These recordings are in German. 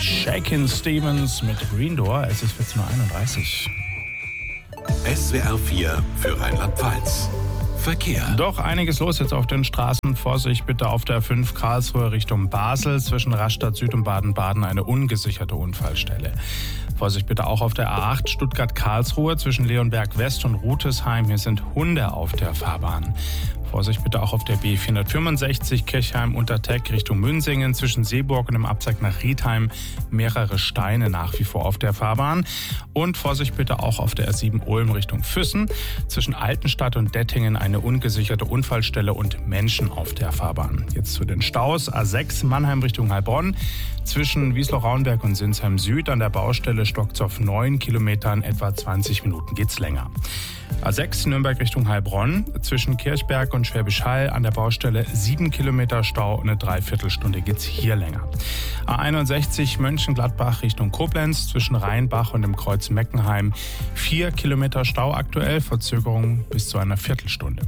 Shakin' Stevens mit Green Door. Es ist 14.31 Uhr. SWR 4 für Rheinland-Pfalz. Verkehr. Doch einiges los jetzt auf den Straßen. Vorsicht bitte auf der 5 Karlsruhe Richtung Basel. Zwischen Rastatt Süd und Baden-Baden eine ungesicherte Unfallstelle. Vorsicht bitte auch auf der A8 Stuttgart-Karlsruhe zwischen Leonberg West und Rutesheim. Hier sind Hunde auf der Fahrbahn. Vorsicht bitte auch auf der B465 Kirchheim-Unterteck Richtung Münsingen zwischen Seeburg und dem Abzweig nach Riedheim. Mehrere Steine nach wie vor auf der Fahrbahn. Und Vorsicht bitte auch auf der R7 Ulm Richtung Füssen. Zwischen Altenstadt und Dettingen eine ungesicherte Unfallstelle und Menschen auf der Fahrbahn. Jetzt zu den Staus. A6 Mannheim Richtung Heilbronn. Zwischen Wiesloch-Rauenberg und Sinsheim Süd an der Baustelle stockt's auf 9 Kilometern. Etwa 20 Minuten geht's länger. A6 Nürnberg Richtung Heilbronn. Zwischen Kirchberg und Schwäbisch Hall an der Baustelle 7 Kilometer Stau. Eine Dreiviertelstunde geht's hier länger. A61 Mönchengladbach Richtung Koblenz. Zwischen Rheinbach und dem Kreuz Meckenheim 4 Kilometer Stau aktuell. Verzögerung bis zu einer Viertelstunde.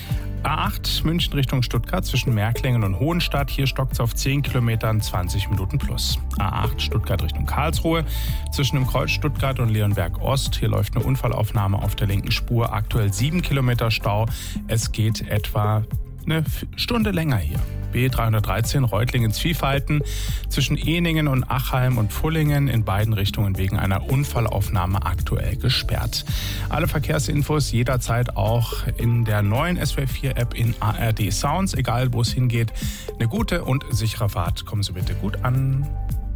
A8 München Richtung Stuttgart zwischen Märklingen und Hohenstadt. Hier stockt's auf 10 Kilometern, 20 Minuten plus. A8 Stuttgart Richtung Karlsruhe zwischen dem Kreuz Stuttgart und Leonberg Ost. Hier läuft eine Unfallaufnahme auf der linken Spur. Aktuell 7 Kilometer Stau. Es geht etwa eine Stunde länger hier. B313 Reutlingen-Zwiefalten zwischen Ehningen und Achheim und Pfullingen in beiden Richtungen wegen einer Unfallaufnahme aktuell gesperrt. Alle Verkehrsinfos jederzeit auch in der neuen SWR 4 App in ARD Sounds. Egal wo es hingeht, eine gute und sichere Fahrt. Kommen Sie bitte gut an.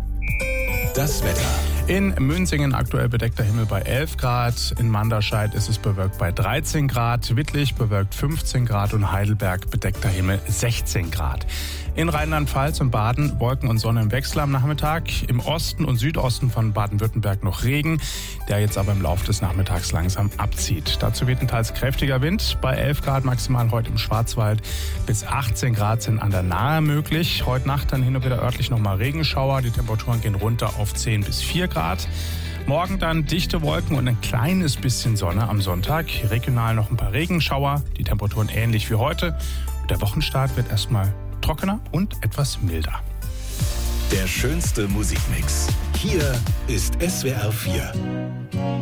Das Wetter. In Münsingen aktuell bedeckter Himmel bei 11 Grad. In Manderscheid ist es bewölkt bei 13 Grad. Wittlich bewölkt 15 Grad und Heidelberg bedeckter Himmel 16 Grad. In Rheinland-Pfalz und Baden Wolken und Sonne im Wechsel am Nachmittag. Im Osten und Südosten von Baden-Württemberg noch Regen, der jetzt aber im Laufe des Nachmittags langsam abzieht. Dazu weht ein teils kräftiger Wind. Bei 11 Grad maximal heute im Schwarzwald. Bis 18 Grad sind an der Nahe möglich. Heute Nacht dann hin und wieder örtlich nochmal Regenschauer. Die Temperaturen gehen runter auf 10 bis 4 Grad. Morgen dann dichte Wolken und ein kleines bisschen Sonne am Sonntag. Regional noch ein paar Regenschauer. Die Temperaturen ähnlich wie heute. Und der Wochenstart wird erstmal trockener und etwas milder. Der schönste Musikmix. Hier ist SWR 4.